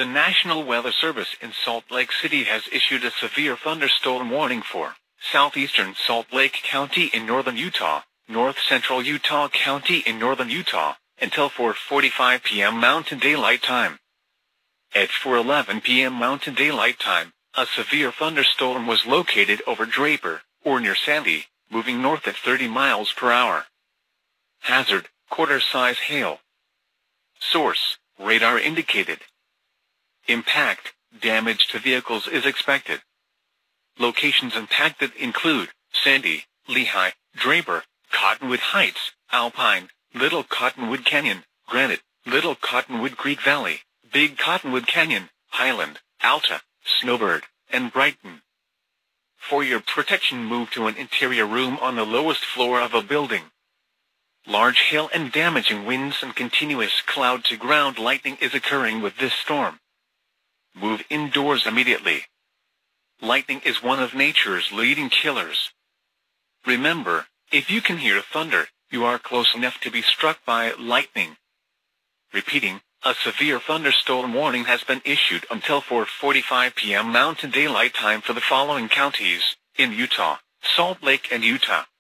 The National Weather Service in Salt Lake City has issued a severe thunderstorm warning for southeastern Salt Lake County in northern Utah, north-central Utah County in northern Utah, until 4:45 p.m. Mountain Daylight Time. At 4:11 p.m. Mountain Daylight Time, a severe thunderstorm was located over Draper, or near Sandy, moving north at 30 miles per hour. Hazard, quarter-size hail. Source, radar indicated. Impact, damage to vehicles is expected. Locations impacted include Sandy, Lehigh, Draper, Cottonwood Heights, Alpine, Little Cottonwood Canyon, Granite, Little Cottonwood Creek Valley, Big Cottonwood Canyon, Highland, Alta, Snowbird, and Brighton. For your protection, move to an interior room on the lowest floor of a building. Large hail and damaging winds and continuous cloud-to-ground lightning is occurring with this storm. Move indoors immediately. Lightning is one of nature's leading killers. Remember, if you can hear thunder, you are close enough to be struck by lightning. Repeating, a severe thunderstorm warning has been issued until 4:45 p.m. Mountain Daylight Time for the following counties in Utah: Salt Lake and Utah,